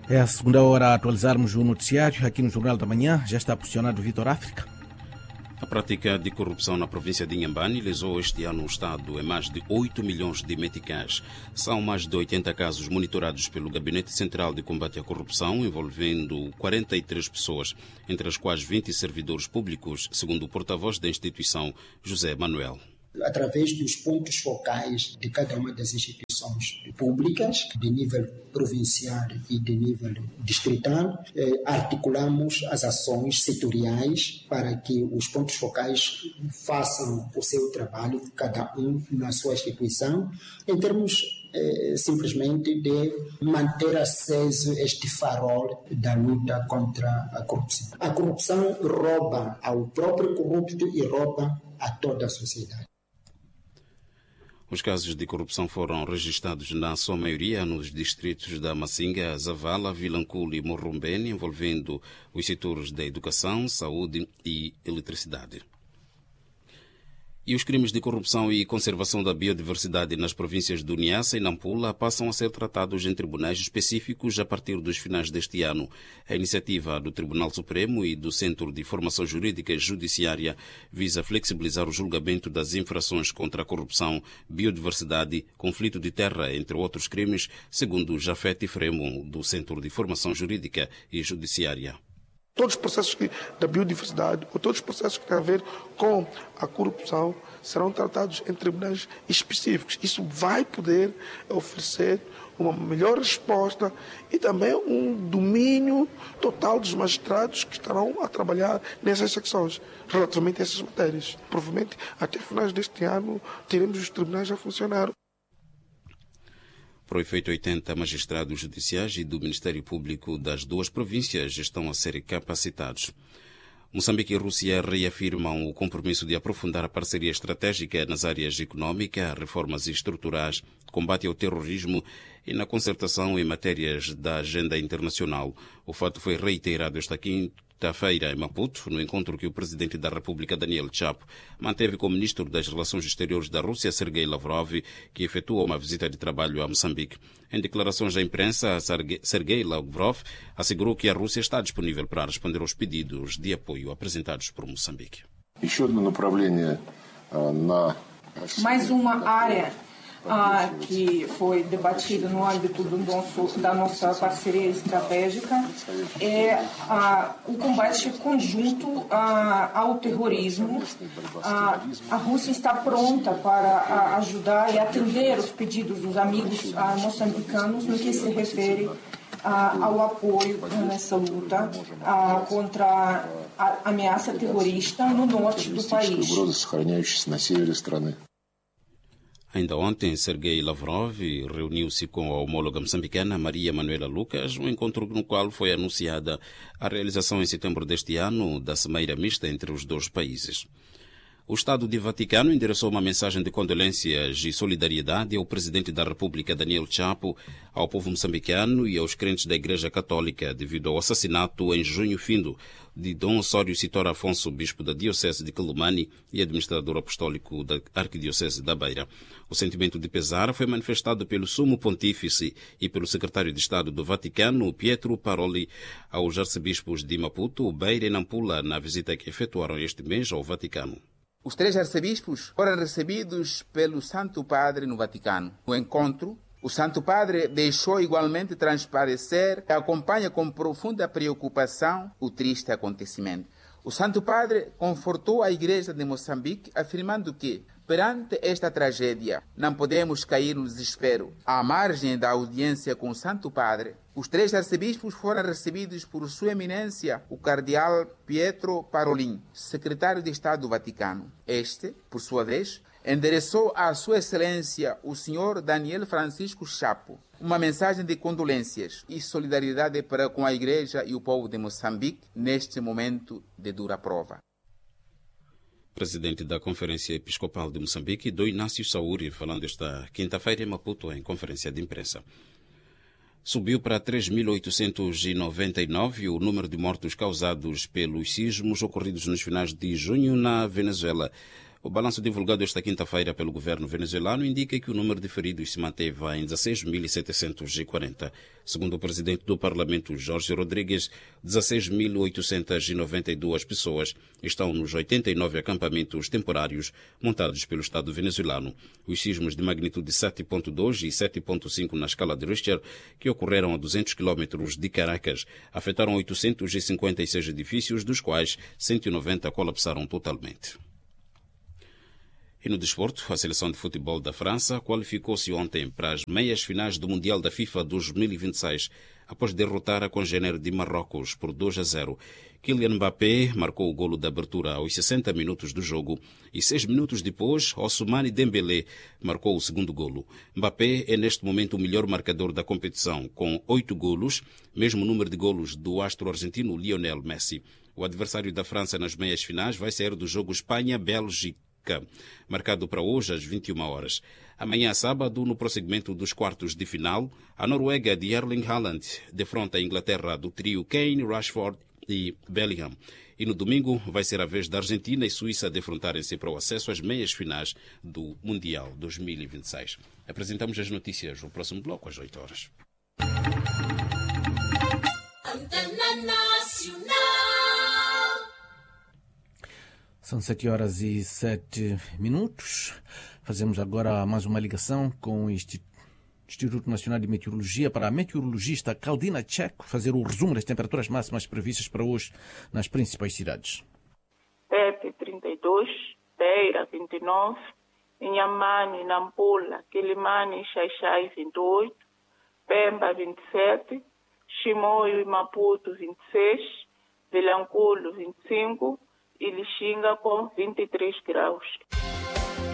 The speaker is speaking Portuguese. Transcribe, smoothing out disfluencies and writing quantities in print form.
É a segunda hora a atualizarmos o noticiário aqui no Jornal da Manhã. Já está posicionado o Vitor África. A prática de corrupção na província de Inhambane lesou este ano o Estado em mais de 8 milhões de meticais. São mais de 80 casos monitorados pelo Gabinete Central de Combate à Corrupção, envolvendo 43 pessoas, entre as quais 20 servidores públicos, segundo o porta-voz da instituição, José Manuel. Através dos pontos focais de cada uma das instituições públicas, de nível provincial e de nível distrital, articulamos as ações setoriais para que os pontos focais façam o seu trabalho, cada um na sua instituição, em termos simplesmente de manter aceso este farol da luta contra a corrupção. A corrupção rouba ao próprio corrupto e rouba a toda a sociedade. Os casos de corrupção foram registrados na sua maioria nos distritos da Macinga, Zavala, Vilanculo e Morrombene, envolvendo os setores da educação, saúde e eletricidade. E os crimes de corrupção e conservação da biodiversidade nas províncias do Niassa e Nampula passam a ser tratados em tribunais específicos a partir dos finais deste ano. A iniciativa do Tribunal Supremo e do Centro de Formação Jurídica e Judiciária visa flexibilizar o julgamento das infrações contra a corrupção, biodiversidade, conflito de terra, entre outros crimes, segundo Jafete Fremo, do Centro de Formação Jurídica e Judiciária. Todos os processos da biodiversidade ou todos os processos que têm a ver com a corrupção serão tratados em tribunais específicos. Isso vai poder oferecer uma melhor resposta e também um domínio total dos magistrados que estarão a trabalhar nessas secções, relativamente a essas matérias. Provavelmente, até finais deste ano, teremos os tribunais a funcionar. Para o efeito, 80 magistrados judiciais e do Ministério Público das duas províncias estão a ser capacitados. Moçambique e Rússia reafirmam o compromisso de aprofundar a parceria estratégica nas áreas econômica, reformas estruturais, combate ao terrorismo e na concertação em matérias da agenda internacional. O fato foi reiterado esta quinta-feira em Maputo, no encontro que o presidente da República, Daniel Chapo, manteve com o ministro das Relações Exteriores da Rússia, Sergei Lavrov, que efetuou uma visita de trabalho a Moçambique. Em declarações à imprensa, Sergei Lavrov assegurou que a Rússia está disponível para responder aos pedidos de apoio apresentados por Moçambique. Mais uma área que foi debatida no âmbito da nossa parceria estratégica é o combate conjunto ao terrorismo. A Rússia está pronta para ajudar e atender os pedidos dos amigos moçambicanos no que se refere ao apoio nessa luta contra a ameaça terrorista no norte do país. Ainda ontem, Sergei Lavrov reuniu-se com a homóloga moçambicana Maria Manuela Lucas, um encontro no qual foi anunciada a realização em setembro deste ano da cimeira mista entre os dois países. O Estado do Vaticano endereçou uma mensagem de condolências e solidariedade ao presidente da República, Daniel Chapo, ao povo moçambicano e aos crentes da Igreja Católica devido ao assassinato em junho findo de Dom Osório Citor Afonso, bispo da Diocese de Quelimane e administrador apostólico da Arquidiocese da Beira. O sentimento de pesar foi manifestado pelo Sumo Pontífice e pelo secretário de Estado do Vaticano, Pietro Paroli, aos arcebispos de Maputo, Beira e Nampula, na visita que efetuaram este mês ao Vaticano. Os 3 arcebispos foram recebidos pelo Santo Padre no Vaticano. No encontro, o Santo Padre deixou igualmente transparecer que acompanha com profunda preocupação o triste acontecimento. O Santo Padre confortou a Igreja de Moçambique, afirmando que, perante esta tragédia, não podemos cair no desespero. À margem da audiência com o Santo Padre, os 3 arcebispos foram recebidos por Sua Eminência, o cardeal Pietro Parolin, secretário de Estado do Vaticano. Este, por sua vez, endereçou à Sua Excelência, o Sr. Daniel Francisco Chapo, uma mensagem de condolências e solidariedade para com a Igreja e o povo de Moçambique neste momento de dura prova. Presidente da Conferência Episcopal de Moçambique, Dom Inácio Saúri, falando esta quinta-feira em Maputo, em conferência de imprensa. Subiu para 3.899 o número de mortos causados pelos sismos ocorridos nos finais de junho na Venezuela. O balanço divulgado esta quinta-feira pelo governo venezuelano indica que o número de feridos se manteve em 16.740. Segundo o presidente do Parlamento, Jorge Rodrigues, 16.892 pessoas estão nos 89 acampamentos temporários montados pelo Estado venezuelano. Os sismos de magnitude 7.2 e 7.5 na escala de Richter, que ocorreram a 200 quilómetros de Caracas, afetaram 856 edifícios, dos quais 190 colapsaram totalmente. E no desporto, a seleção de futebol da França qualificou-se ontem para as meias finais do Mundial da FIFA 2026, após derrotar a congênere de Marrocos por 2-0. Kylian Mbappé marcou o golo de abertura aos 60 minutos do jogo e 6 minutos depois, Ousmane Dembélé marcou o segundo golo. Mbappé é neste momento o melhor marcador da competição, com 8 golos, mesmo número de golos do astro argentino Lionel Messi. O adversário da França nas meias finais vai sair do jogo Espanha-Bélgica, marcado para hoje às 21 horas. Amanhã, sábado, no prosseguimento dos quartos de final, a Noruega de Erling Haaland defronta a Inglaterra do trio Kane, Rashford e Bellingham. E no domingo vai ser a vez da Argentina e Suíça defrontarem-se para o acesso às meias finais do Mundial 2026. Apresentamos as notícias no próximo bloco às 8 horas. São 7h07. Fazemos agora mais uma ligação com o Instituto Nacional de Meteorologia para a meteorologista Kaldina Tcheco fazer o resumo das temperaturas máximas previstas para hoje nas principais cidades. Tete, 32, Beira, 29, Inhambane, Nampula, Quilimane e Xai-Xai, 28, Pemba, 27, Chimoio e Maputo, 26, Vilanculo, 25, e Lixinga com 23 graus.